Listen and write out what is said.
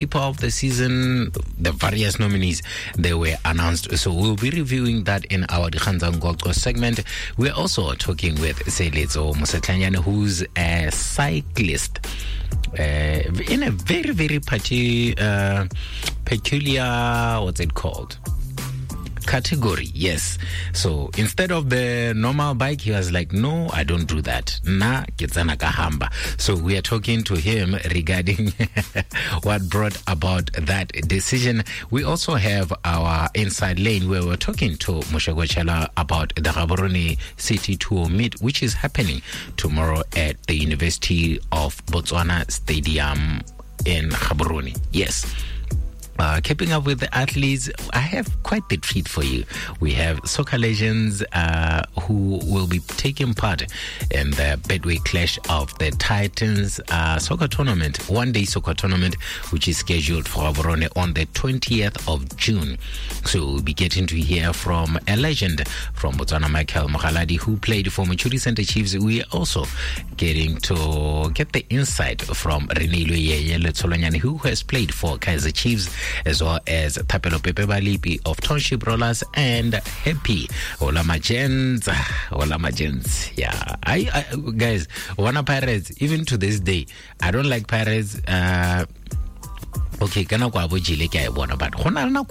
Keeper of the Season, the various nominees, they were announced. So we'll be reviewing that in our Dikhanzang Ngqoqo segment. We're also talking with Seletso Mosetlanyane, who's a cyclist in a very, very peculiar, what's it called? Category, yes. So instead of the normal bike, he was like, no, I don't do that. Na ketsana kahamba. So we are talking to him regarding what brought about that decision. We also have our Inside Lane, where we're talking to Moshego Chala about the Gaborone City Tour Meet, which is happening tomorrow at the University of Botswana Stadium in Gaborone. Yes. Keeping up with the athletes, I have quite the treat for you. We have soccer legends who will be taking part in the Betway Clash of the Titans soccer tournament, one-day soccer tournament, which is scheduled for Gaborone on the 20th of June. So we'll be getting to hear from a legend from Botswana, Michael Mogaladi, who played for Machudi Center Chiefs. We are also getting to get the insight from Rene Letsholanyane, who has played for Kaizer Chiefs, as well as Thapelo Pepe Balipi of Township Rollers, and Happy Olamagents. Yeah, I guys, Wana Pirates, even to this day, I don't like Pirates. Okay, kana kwa bojile ke a bona, but